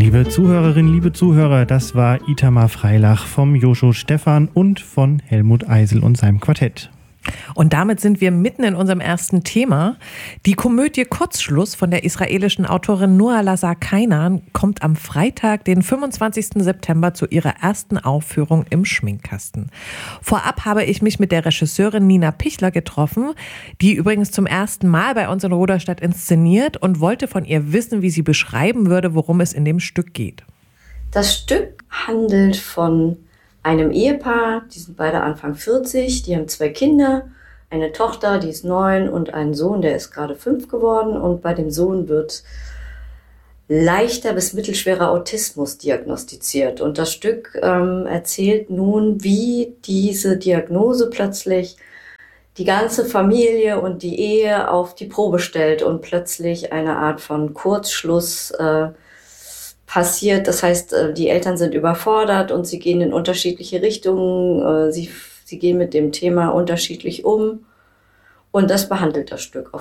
Liebe Zuhörerinnen, liebe Zuhörer, das war Itamar Freilach vom Joscho Stephan und von Helmut Eisel und seinem Quartett. Und damit sind wir mitten in unserem ersten Thema. Die Komödie Kurzschluss von der israelischen Autorin Noa Lazar Kainan kommt am Freitag, den 25. September, zu ihrer ersten Aufführung im Schminkkasten. Vorab habe ich mich mit der Regisseurin Nina Pichler getroffen, die übrigens zum ersten Mal bei uns in Ruderstadt inszeniert, und wollte von ihr wissen, wie sie beschreiben würde, worum es in dem Stück geht. Das Stück handelt von einem Ehepaar, die sind beide Anfang 40, die haben 2 Kinder, eine Tochter, die ist 9 und einen Sohn, der ist gerade 5 geworden, und bei dem Sohn wird leichter bis mittelschwerer Autismus diagnostiziert. Und das Stück erzählt nun, wie diese Diagnose plötzlich die ganze Familie und die Ehe auf die Probe stellt und plötzlich eine Art von Kurzschluss passiert. Das heißt, die Eltern sind überfordert und sie gehen in unterschiedliche Richtungen. Sie gehen mit dem Thema unterschiedlich um. Und das behandelt das Stück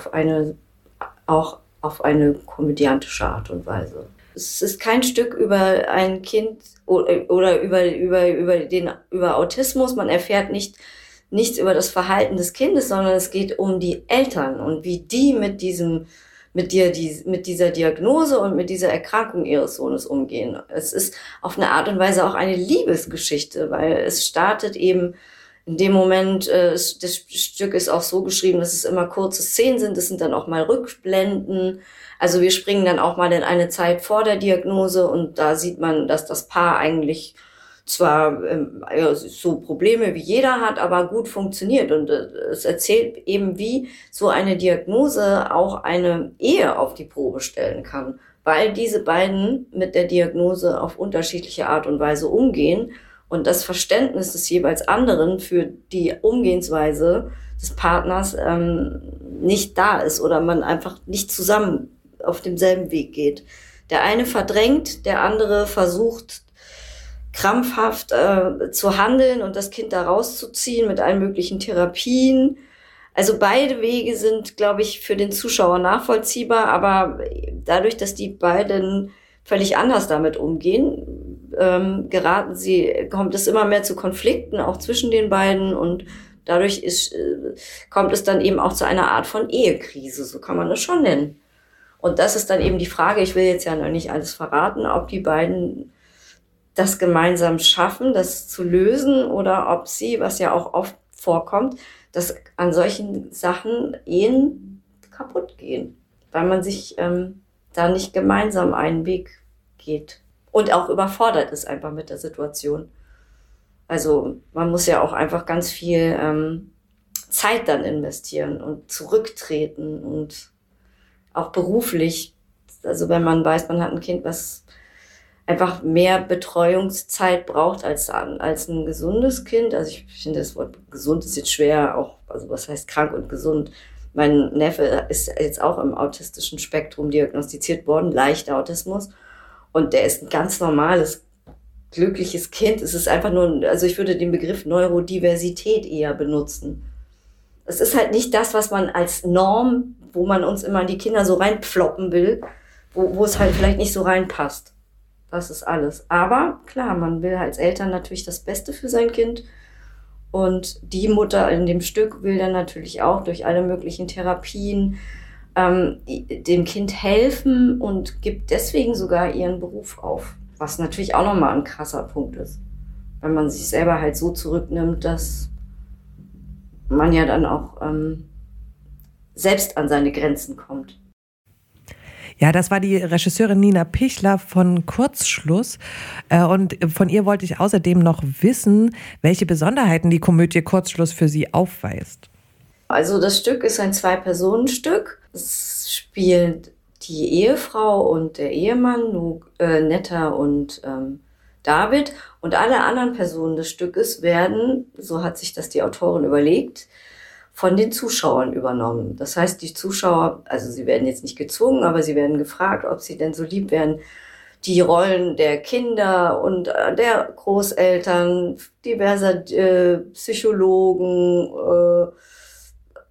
auch auf eine komödiantische Art und Weise. Es ist kein Stück über ein Kind oder über Autismus. Man erfährt nichts über das Verhalten des Kindes, sondern es geht um die Eltern und wie die mit dieser Diagnose und mit dieser Erkrankung ihres Sohnes umgehen. Es ist auf eine Art und Weise auch eine Liebesgeschichte, weil es startet eben in dem Moment, das Stück ist auch so geschrieben, dass es immer kurze Szenen sind, es sind dann auch mal Rückblenden. Also wir springen dann auch mal in eine Zeit vor der Diagnose und da sieht man, dass das Paar eigentlich zwar so Probleme wie jeder hat, aber gut funktioniert. Und es erzählt eben, wie so eine Diagnose auch eine Ehe auf die Probe stellen kann, weil diese beiden mit der Diagnose auf unterschiedliche Art und Weise umgehen und das Verständnis des jeweils anderen für die Umgehensweise des Partners nicht da ist oder man einfach nicht zusammen auf demselben Weg geht. Der eine verdrängt, der andere versucht krampfhaft zu handeln und das Kind da rauszuziehen mit allen möglichen Therapien. Also beide Wege sind, glaube ich, für den Zuschauer nachvollziehbar, aber dadurch, dass die beiden völlig anders damit umgehen, kommt es immer mehr zu Konflikten, auch zwischen den beiden, und dadurch kommt es dann eben auch zu einer Art von Ehekrise, so kann man das schon nennen. Und das ist dann eben die Frage, ich will jetzt ja noch nicht alles verraten, ob die beiden das gemeinsam schaffen, das zu lösen, oder ob sie, was ja auch oft vorkommt, dass an solchen Sachen Ehen kaputt gehen, weil man sich da nicht gemeinsam einen Weg geht und auch überfordert ist einfach mit der Situation. Also man muss ja auch einfach ganz viel Zeit dann investieren und zurücktreten und auch beruflich. Also wenn man weiß, man hat ein Kind, was einfach mehr Betreuungszeit braucht als ein gesundes Kind. Also ich finde, das Wort gesund ist jetzt schwer, auch, also was heißt krank und gesund? Mein Neffe ist jetzt auch im autistischen Spektrum diagnostiziert worden, leichter Autismus. Und der ist ein ganz normales, glückliches Kind. Es ist einfach nur, also ich würde den Begriff Neurodiversität eher benutzen. Es ist halt nicht das, was man als Norm, wo man uns immer in die Kinder so reinpfloppen will, wo es halt vielleicht nicht so reinpasst. Das ist alles. Aber klar, man will als Eltern natürlich das Beste für sein Kind. Und die Mutter in dem Stück will dann natürlich auch durch alle möglichen Therapien dem Kind helfen und gibt deswegen sogar ihren Beruf auf. Was natürlich auch nochmal ein krasser Punkt ist. Wenn man sich selber halt so zurücknimmt, dass man ja dann auch selbst an seine Grenzen kommt. Ja, das war die Regisseurin Nina Pichler von Kurzschluss. Und von ihr wollte ich außerdem noch wissen, welche Besonderheiten die Komödie Kurzschluss für sie aufweist. Also das Stück ist ein 2-Personen-Stück. Es spielt die Ehefrau und der Ehemann, Netta und David. Und alle anderen Personen des Stückes werden, so hat sich das die Autorin überlegt, von den Zuschauern übernommen. Das heißt, die Zuschauer, also sie werden jetzt nicht gezwungen, aber sie werden gefragt, ob sie denn so lieb wären, die Rollen der Kinder und der Großeltern, diverser Psychologen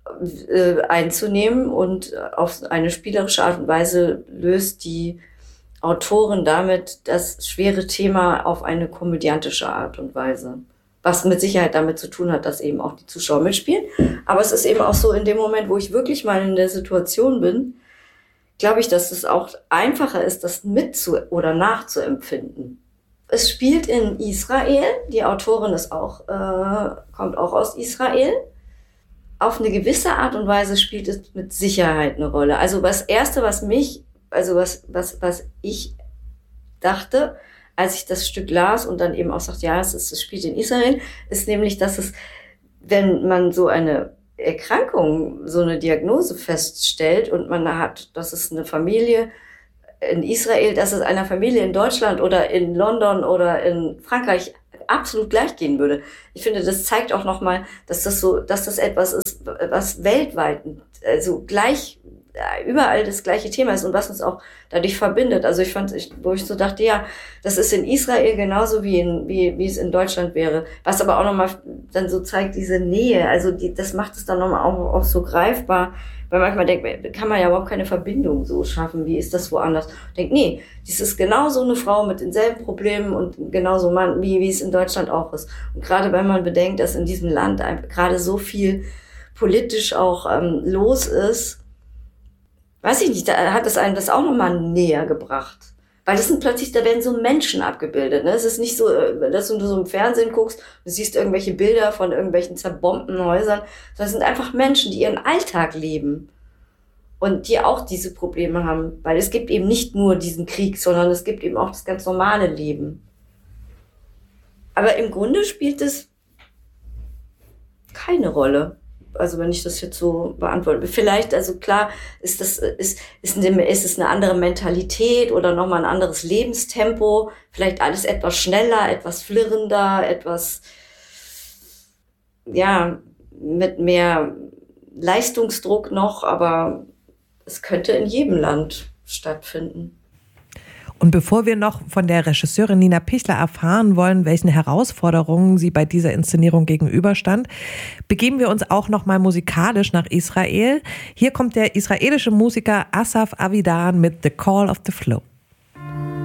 einzunehmen, und auf eine spielerische Art und Weise löst die Autorin damit das schwere Thema auf eine komödiantische Art und Weise. Was mit Sicherheit damit zu tun hat, dass eben auch die Zuschauer mitspielen. Aber es ist eben auch so, in dem Moment, wo ich wirklich mal in der Situation bin, glaube ich, dass es auch einfacher ist, das oder nachzuempfinden. Es spielt in Israel, die Autorin ist auch, kommt auch aus Israel. Auf eine gewisse Art und Weise spielt es mit Sicherheit eine Rolle. Also das Erste, was ich dachte, als ich das Stück las und dann eben auch sagte, ja, es spielt in Israel, ist nämlich, dass es, wenn man so eine Erkrankung, so eine Diagnose feststellt und man hat, dass es eine Familie in Israel, dass es einer Familie in Deutschland oder in London oder in Frankreich absolut gleich gehen würde. Ich finde, das zeigt auch nochmal, dass das etwas ist, was weltweit, also gleich, überall das gleiche Thema ist und was uns auch dadurch verbindet. Also wo ich so dachte, ja, das ist in Israel genauso wie es in Deutschland wäre. Was aber auch nochmal dann so zeigt, diese Nähe, also das macht es dann nochmal auch so greifbar, weil manchmal kann man ja überhaupt keine Verbindung so schaffen, wie ist das woanders. Denkt, nee, dies ist genauso eine Frau mit denselben Problemen und genauso Mann, wie es in Deutschland auch ist. Und gerade wenn man bedenkt, dass in diesem Land gerade so viel politisch auch los ist, weiß ich nicht, da hat es einem das auch nochmal näher gebracht. Weil das sind plötzlich, da werden so Menschen abgebildet. Ne? Es ist nicht so, dass du so im Fernsehen guckst, du siehst irgendwelche Bilder von irgendwelchen zerbombten Häusern, sondern es sind einfach Menschen, die ihren Alltag leben und die auch diese Probleme haben. Weil es gibt eben nicht nur diesen Krieg, sondern es gibt eben auch das ganz normale Leben. Aber im Grunde spielt es keine Rolle. Also wenn ich das jetzt so beantworte. Vielleicht, also klar, ist es eine andere Mentalität oder nochmal ein anderes Lebenstempo. Vielleicht alles etwas schneller, etwas flirrender, etwas, ja, mit mehr Leistungsdruck noch. Aber es könnte in jedem Land stattfinden. Und bevor wir noch von der Regisseurin Nina Pichler erfahren wollen, welchen Herausforderungen sie bei dieser Inszenierung gegenüberstand, begeben wir uns auch noch mal musikalisch nach Israel. Hier kommt der israelische Musiker Asaf Avidan mit The Call of the Flow.